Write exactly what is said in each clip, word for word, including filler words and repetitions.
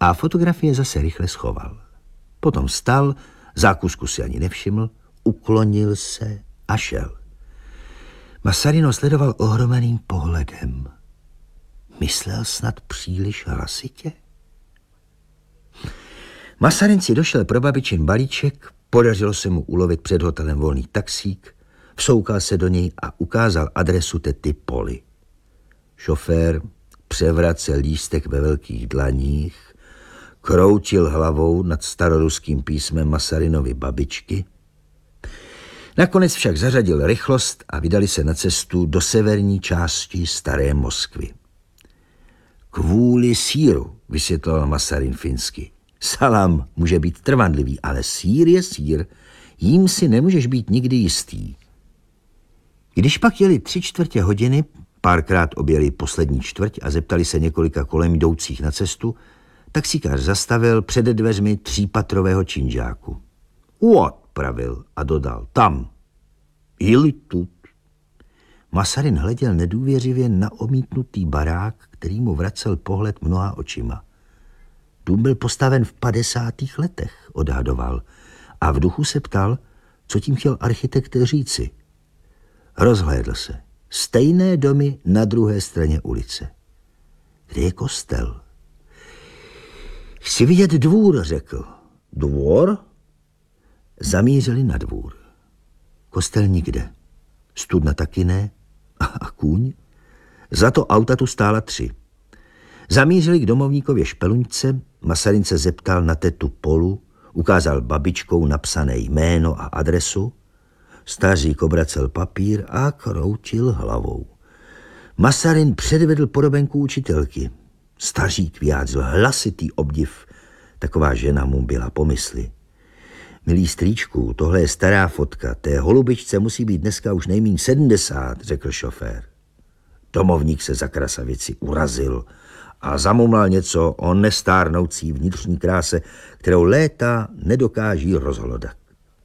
a fotografie zase rychle schoval. Potom vstal, zákusku si ani nevšiml, uklonil se a šel. Masarin ho sledoval ohromeným pohledem. Myslel snad příliš hlasitě? Masarin si došel pro babičin balíček, podařilo se mu ulovit před hotelem volný taxík, vsoukal se do něj a ukázal adresu tety Poly. Šofér převracel lístek ve velkých dlaních, kroutil hlavou nad staroruským písmem Masarinovy babičky. Nakonec však zařadil rychlost a vydali se na cestu do severní části staré Moskvy. Kvůli sýru, vysvětloval Masarin finsky. Salám může být trvanlivý, ale sýr je sýr, jím si nemůžeš být nikdy jistý. Když pak jeli tři čtvrtě hodiny, párkrát objeli poslední čtvrť a zeptali se několika kolem jdoucích na cestu, taxikář zastavil před dveřmi třípatrového činžáku. What, pravil a dodal, tam. Jili tut. Masarin hleděl nedůvěřivě na omítnutý barák, který mu vracel pohled mnoha očima. Dům byl postaven v padesátých letech, odhadoval, a v duchu se ptal, co tím chtěl architekt říci. Rozhlédl se. Stejné domy na druhé straně ulice. Kde je kostel? Chci vidět dvůr, řekl. Dvůr? Zamířili na dvůr. Kostel nikde. Studna taky ne. A kůň? Za to auta tu stála tři. Zamířili k domovníkově špeluňce, Masarin se zeptal na tetu Polu, ukázal babičkou napsané jméno a adresu. Stařík obracel papír a kroutil hlavou. Masarin předvedl podobenku učitelky. Stařík vyjádřil hlasitý obdiv. Taková žena mu byla pomysly. Milý strýčku, tohle je stará fotka. Té holubičce musí být dneska už nejméně sedmdesát, řekl šofér. Domovník se za krasavici urazil a zamumlal něco o nestárnoucí vnitřní kráse, kterou léta nedokáží rozhlodat.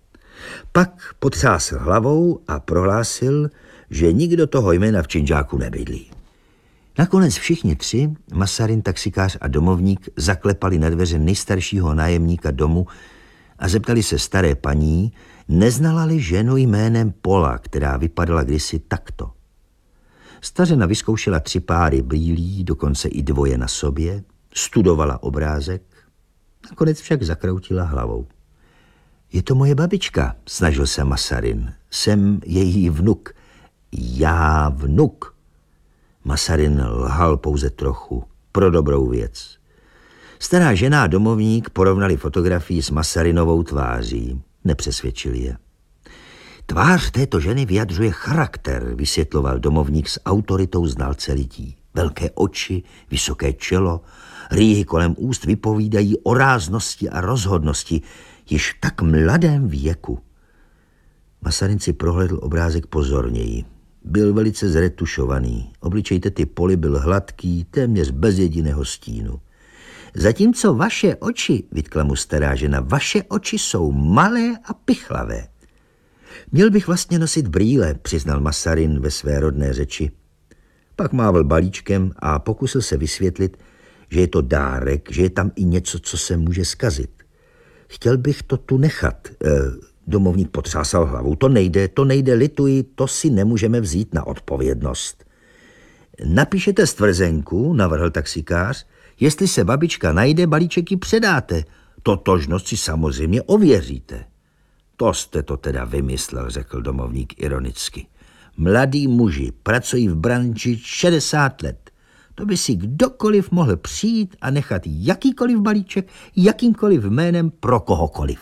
Pak potřásl hlavou a prohlásil, že nikdo toho jména v činžáku nebydlí. Nakonec všichni tři, Masarin, taxikář a domovník, zaklepali na dveře nejstaršího nájemníka domu a zeptali se staré paní, neznala-li ženu jménem Pola, která vypadala kdysi takto. Stařena vyzkoušela tři páry brýlí, dokonce i dvoje na sobě, studovala obrázek, nakonec však zakroutila hlavou. Je to moje babička, snažil se Masarin. Jsem její vnuk. Já vnuk. Masarin lhal pouze trochu, pro dobrou věc. Stará žena a domovník porovnali fotografii s Masarinovou tváří. Nepřesvědčili je. Tvář této ženy vyjadřuje charakter, vysvětloval domovník s autoritou znalce lidí. Velké oči, vysoké čelo, rýhy kolem úst vypovídají o ráznosti a rozhodnosti, již v tak mladém věku. Masarin si prohlédl obrázek pozorněji. Byl velice zretušovaný. Obličej tety Poly byl hladký, téměř bez jediného stínu. Zatímco vaše oči, vytkla mu stará žena, vaše oči jsou malé a pichlavé. Měl bych vlastně nosit brýle, přiznal Masarin ve své rodné řeči. Pak mával balíčkem a pokusil se vysvětlit, že je to dárek, že je tam i něco, co se může zkazit. Chtěl bych to tu nechat. E, domovník potřásal hlavou. To nejde, to nejde, lituji, to si nemůžeme vzít na odpovědnost. Napíšete stvrzenku, navrhl taxikář, jestli se babička najde, balíček ji předáte. Totožnost si samozřejmě ověříte. To jste to teda vymyslel, řekl domovník ironicky. Mladí muži pracují v branži šedesát let. To by si kdokoliv mohl přijít a nechat jakýkoliv balíček, jakýmkoliv jménem pro kohokoliv.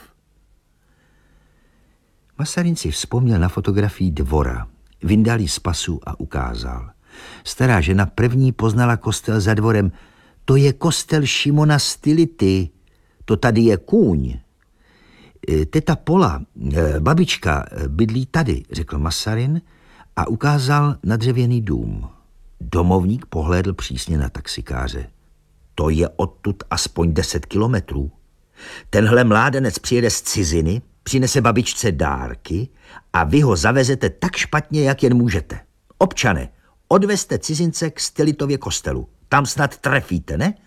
Masarin si vzpomněl na fotografii dvora, vyndal ji z pasu a ukázal. Stará žena první poznala kostel za dvorem. To je kostel Šimona Stylity, to tady je kůň. Teta Pola, babička, bydlí tady, řekl Masarin a ukázal na dřevěný dům. Domovník pohlédl přísně na taxikáře. To je odtud aspoň deset kilometrů. Tenhle mládenec přijede z ciziny, přinese babičce dárky a vy ho zavezete tak špatně, jak jen můžete. Občane, odvezte cizince k Stylitově kostelu. Tam snad trefíte, ne?